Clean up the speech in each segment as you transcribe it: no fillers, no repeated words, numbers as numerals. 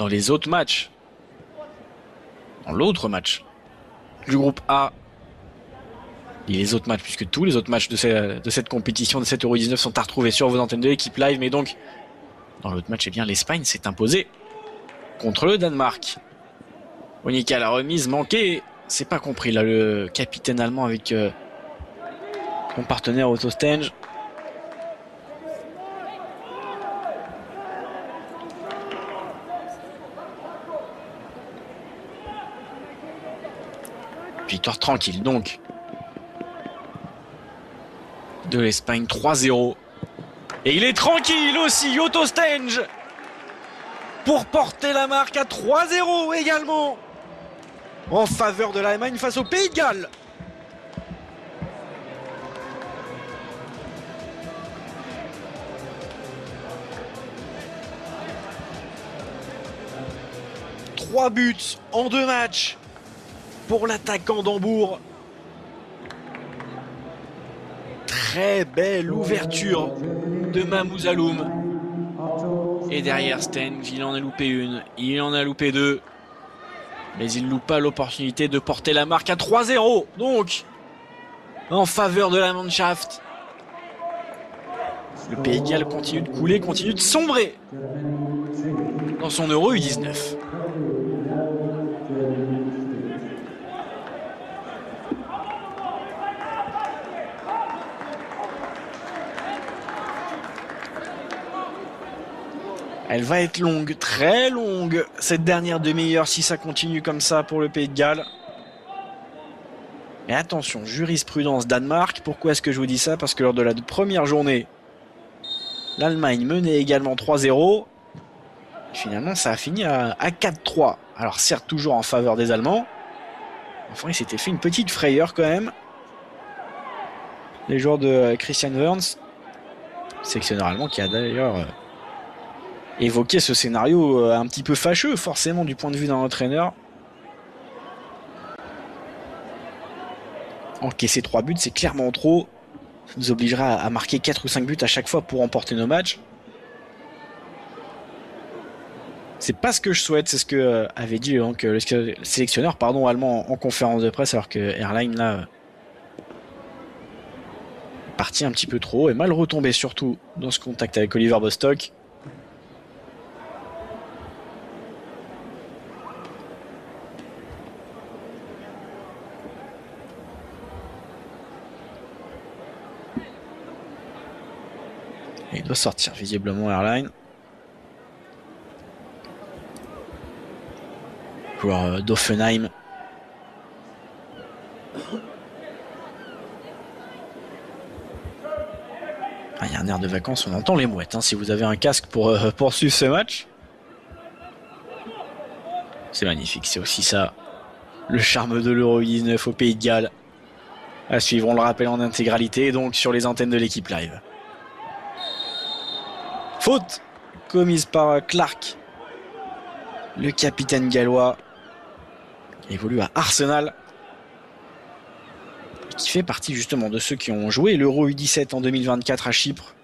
dans les autres matchs, dans l'autre match du groupe A, et les autres matchs, puisque tous les autres matchs de cette compétition, de cette Euro 19 sont à retrouver sur vos antennes de l'équipe live, mais donc dans l'autre match, eh bien l'Espagne s'est imposée contre le Danemark. Onyeka, la remise manquée, c'est pas compris là, le capitaine allemand avec son partenaire Otto Stengs. Victoire tranquille donc de l'Espagne, 3-0. Et il est tranquille aussi, Otto Stengs, pour porter la marque à 3-0 également en faveur de l'Allemagne face au Pays de Galles. Trois buts en 2 matchs pour l'attaquant d'Hambourg. Très belle ouverture de Mahmouz Alloum. Et derrière Stengs, il en a loupé une, il en a loupé 2. Mais il ne loupe pas l'opportunité de porter la marque à 3-0. Donc, en faveur de la Mannschaft. Le Pays de Galles continue de couler, continue de sombrer dans son Euro U19. Elle va être longue, très longue, cette dernière demi-heure, si ça continue comme ça pour le Pays de Galles. Et attention, jurisprudence Danemark. Pourquoi est-ce que je vous dis ça? Parce que lors de la première journée, l'Allemagne menait également 3-0. Finalement, ça a fini à 4-3. Alors certes, toujours en faveur des Allemands. Enfin, il s'était fait une petite frayeur quand même. Les joueurs de Christian Wörns, sélectionneur allemand qui a d'ailleurs évoqué ce scénario un petit peu fâcheux, forcément, du point de vue d'un entraîneur. Encaisser 3 buts, c'est clairement trop. Ça nous obligera à marquer 4 ou 5 buts à chaque fois pour remporter nos matchs. C'est pas ce que je souhaite, c'est ce que avait dit donc, le sélectionneur allemand en conférence de presse, alors que Erlein là est parti un petit peu trop et mal retombé, surtout dans ce contact avec Oliver Bostock. Et il doit sortir visiblement Erlein. Joueur d'Offenheim. Il y a un air de vacances, on entend les mouettes. Si vous avez un casque pour poursuivre ce match. C'est magnifique, c'est aussi ça. Le charme de l'Euro 19 au Pays de Galles. À suivre, on le rappelle en intégralité, donc sur les antennes de l'équipe live. Faute commise par Clark, le capitaine gallois, qui évolue à Arsenal, qui fait partie justement de ceux qui ont joué l'Euro U17 en 2024 à Chypre,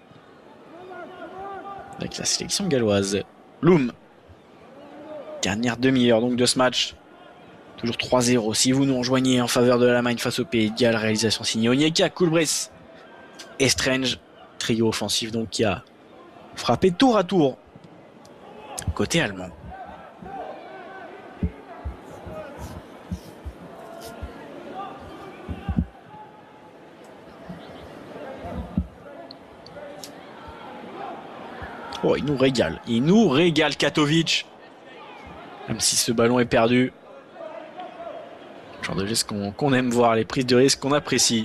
avec la sélection galloise. Loum, dernière demi-heure donc de ce match, toujours 3-0. Si vous nous rejoignez en faveur de l'Allemagne face au Pays de Galles, réalisation signée Onyeka, Kulbris et Stengs, trio offensif donc qui a frappé tour à tour côté allemand. Oh, il nous régale Katovic, même si ce ballon est perdu. Le genre de geste qu'on aime voir, les prises de risque qu'on apprécie.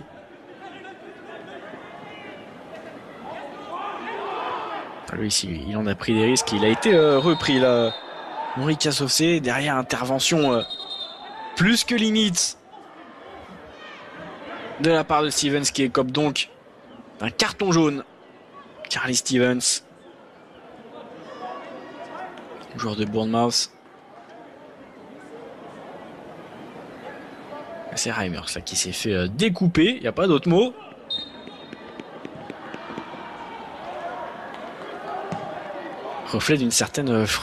Lui ici, il en a pris des risques, il a été repris là. Henri Kassovsé, derrière intervention plus que limite de la part de Stevens, qui écope donc d'un carton jaune. Charlie Stevens, joueur de Bournemouth. C'est Reimers là qui s'est fait découper, il n'y a pas d'autre mot. Reflet d'une certaine